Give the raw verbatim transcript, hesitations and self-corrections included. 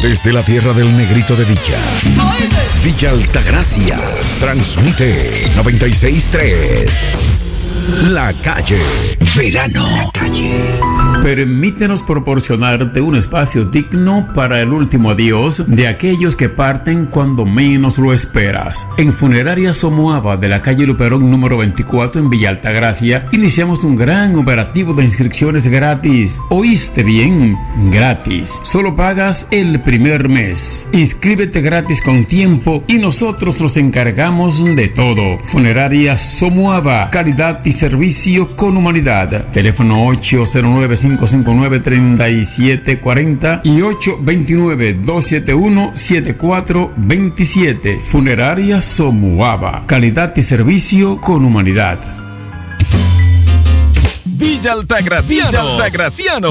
Desde la tierra del Negrito de Villa, Villa Altagracia, transmite noventa y seis tres. La Calle, verano. La Calle. Permítenos proporcionarte un espacio digno para el último adiós de aquellos que parten cuando menos lo esperas. En Funeraria Somoava de la calle Luperón número veinticuatro en Villa Altagracia, iniciamos un gran operativo de inscripciones gratis. ¿Oíste bien? Gratis. Solo pagas el primer mes. Inscríbete gratis con tiempo y nosotros nos encargamos de todo. Funeraria Somoava, calidad y servicio con humanidad. Teléfono ocho cero nueve, cinco cinco nueve, tres siete cuatro cero y ocho dos nueve, dos siete uno, siete cuatro dos siete. Funeraria Somoava, calidad y servicio con humanidad. Villa Altagraciano. Villa Altagraciano.